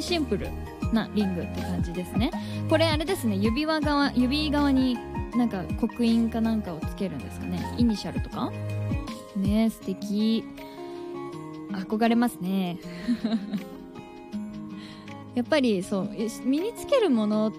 シンプルなリングって感じですね。これあれですね、指側になんか刻印かなんかをつけるんですかね、イニシャルとかね。素敵、憧れますねやっぱりそう身につけるものって、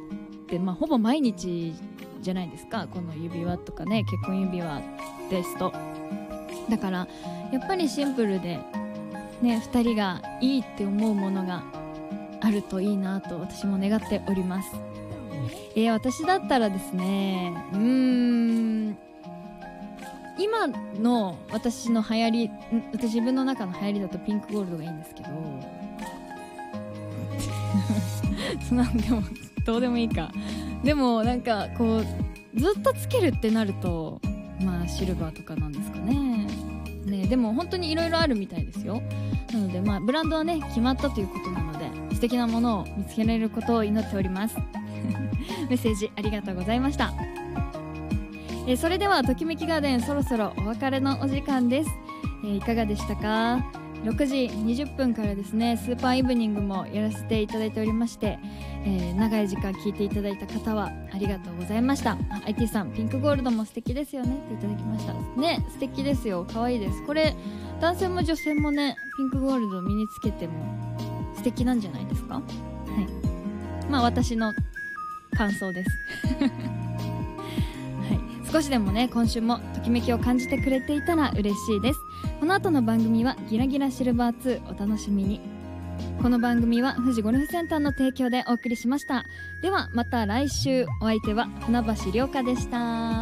ほぼ毎日じゃないですか、この指輪とかね、結婚指輪ですと。だからやっぱりシンプルでね、2人がいいって思うものがあるといいなと私も願っております。私だったらですね、今の私の流行り、自分の中の流行りだとピンクゴールドがいいんですけどなんでもどうでもいいか。でもなんかこうずっとつけるってなるとシルバーとかなんですかね。でも本当にいろいろあるみたいですよ。なのでブランドはね決まったということなので、素敵なものを見つけられることを祈っておりますメッセージありがとうございました。それではときめきガーデン、そろそろお別れのお時間です。いかがでしたか。6時20分からですね、スーパーイブニングもやらせていただいておりまして、長い時間聞いていただいた方はありがとうございました。IT さん、ピンクゴールドも素敵ですよねっていただきましたね。素敵ですよ、可愛いです。これ男性も女性もね、ピンクゴールドを身につけても素敵なんじゃないですか。はい、私の感想です少しでもね、今週もときめきを感じてくれていたら嬉しいです。この後の番組はギラギラシルバー2、お楽しみに。この番組は富士ゴルフセンターの提供でお送りしました。ではまた来週。お相手は船橋涼香でした。